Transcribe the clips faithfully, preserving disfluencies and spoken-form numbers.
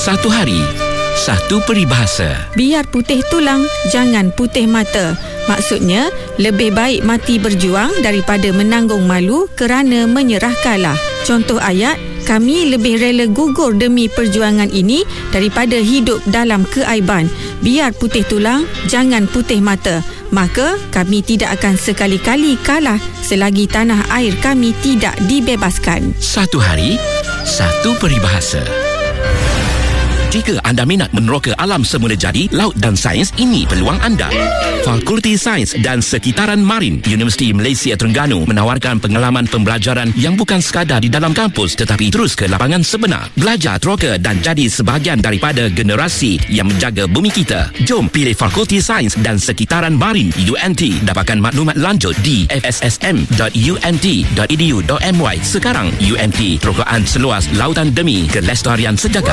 Satu hari, satu peribahasa. Biar putih tulang, jangan putih mata. Maksudnya, lebih baik mati berjuang daripada menanggung malu kerana menyerah kalah. Contoh ayat, kami lebih rela gugur demi perjuangan ini daripada hidup dalam keaiban. Biar putih tulang, jangan putih mata. Maka, kami tidak akan sekali-kali kalah selagi tanah air kami tidak dibebaskan. Satu hari, satu peribahasa. Jika anda minat meneroka alam semula jadi, laut dan sains, ini peluang anda. Fakulti Sains dan Sekitaran Marin Universiti Malaysia Terengganu menawarkan pengalaman pembelajaran yang bukan sekadar di dalam kampus tetapi terus ke lapangan sebenar. Belajar teroka dan jadi sebahagian daripada generasi yang menjaga bumi kita. Jom pilih Fakulti Sains dan Sekitaran Marin U N T. Dapatkan maklumat lanjut di f s s m dot u n t dot e d u dot m y. Sekarang U N T, terokaan seluas lautan demi kelestarian sejagat.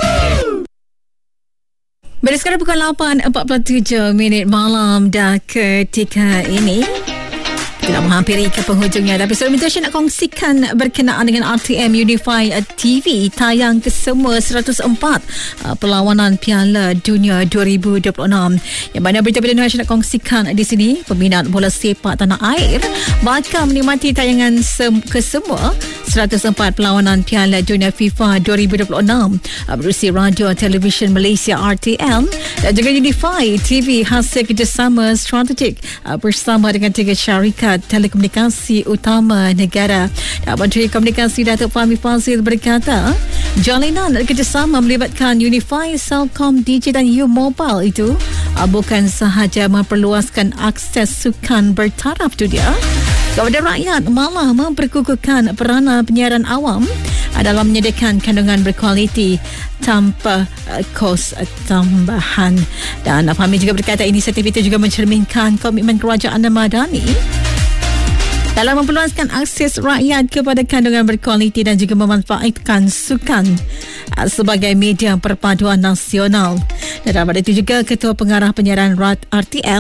Pada sekarang pukul lapan empat puluh tujuh minit malam dah ketika ini kita dah menghampiri ke penghujungnya. Tapi sebelum itu saya nak kongsikan berkenaan dengan R T M Unify T V tayang kesemua seratus empat uh, perlawanan Piala Dunia dua ribu dua puluh enam. Yang mana berita-berita yang saya nak kongsikan di sini, peminat bola sepak tanah air bakal menikmati tayangan sem- kesemua seratus empat perlawanan Piala Dunia FIFA dua ribu dua puluh enam uh, berusi Radio Television Malaysia R T M dan juga Unify T V hasil kerjasama strategik uh, bersama dengan tiga syarikat telekomunikasi utama negara. Dan Menteri Komunikasi Datuk Fahmi Fazil berkata, jalinan kerjasama melibatkan Unify, Celcom, D J dan U Mobile itu uh, bukan sahaja memperluaskan akses sukan bertaraf dunia kepada rakyat, malah memperkukuhkan peranan penyiaran awam dalam menyediakan kandungan berkualiti tanpa uh, kos uh, tambahan. Dan Fahmi juga berkata inisiatif itu juga mencerminkan komitmen kerajaan Madani dalam memperluaskan akses rakyat kepada kandungan berkualiti dan juga memanfaatkan sukan uh, sebagai media perpaduan nasional. Dan daripada itu juga Ketua Pengarah Penyiaran R T M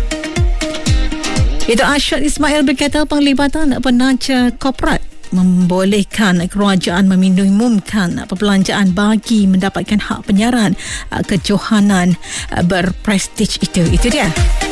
itu Ashad Ismail berkata penglibatan penaja korporat membolehkan kerajaan meminimumkan perbelanjaan bagi mendapatkan hak penyiaran uh, kejohanan uh, berprestij itu. Itu dia.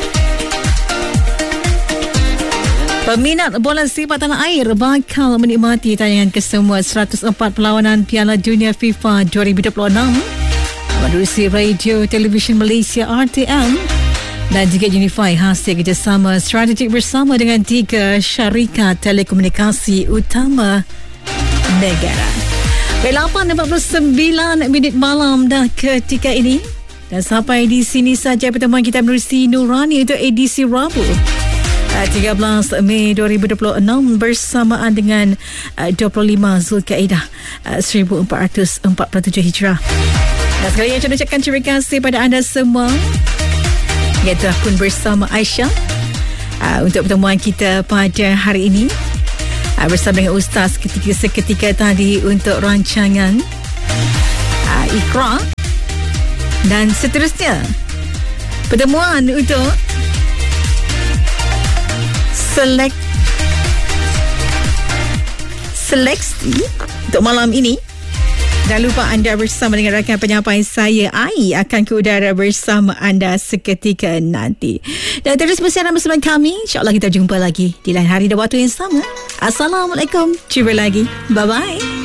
Peminat bola sepak tanah air bakal menikmati tayangan kesemua seratus empat perlawanan Piala Dunia FIFA dua ribu dua puluh enam menerusi Radio Television Malaysia R T M dan juga Unify hasil kerjasama strategik bersama dengan tiga syarikat telekomunikasi utama negara. lapan empat puluh sembilan minit malam dah ketika ini dan sampai di sini saja pertemuan kita menerusi Nurani untuk edisi Rabu tiga belas Mei dua ribu dua puluh enam bersamaan dengan dua puluh lima Zulkaidah seribu empat ratus empat puluh tujuh Hijrah. Dan sekali lagi saya ucapkan terima kasih pada anda semua yang telah pun bersama Aisyah untuk pertemuan kita pada hari ini bersama dengan Ustaz ketika seketika tadi untuk rancangan Iqra dan seterusnya pertemuan untuk Select Seleksi untuk malam ini. Jangan lupa anda bersama dengan rakan penyampai saya Ai akan ke udara bersama anda seketika nanti. Dan terus bersiaran bersama kami. InsyaAllah kita jumpa lagi di lain hari dan waktu yang sama. Assalamualaikum. Jumpa lagi. Bye-bye.